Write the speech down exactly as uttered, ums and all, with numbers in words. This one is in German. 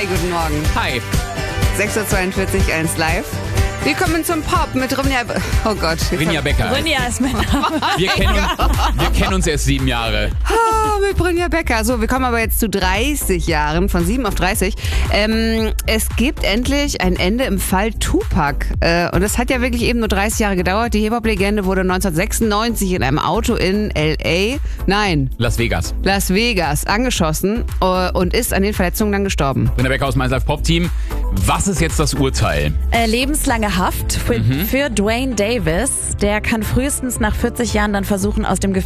Hi, guten Morgen. Hi. sechs Uhr zweiundvierzig, eins live. Willkommen zum Pop mit Rinja... Oh Gott. Rinja Becker. Rinja ist mein Name. Wir kennen, uns, wir kennen uns erst sieben Jahre. Oh, mit Rinja Becker. So, wir kommen aber jetzt zu dreißig Jahren, von sieben auf dreißig. Ähm, es gibt endlich ein Ende im Fall Tupac. Äh, und das hat ja wirklich eben nur dreißig Jahre gedauert. Die Hip-Hop-Legende wurde neunzehnhundertsechsundneunzig in einem Auto in L A, nein, Las Vegas. Las Vegas, angeschossen äh, und ist an den Verletzungen dann gestorben. Rinja Becker aus meinem Live Pop Team. Was ist jetzt das Urteil? Äh, lebenslange Haft für, mhm. für Dwayne Davis. Der kann frühestens nach vierzig Jahren dann versuchen, aus dem Gefängnis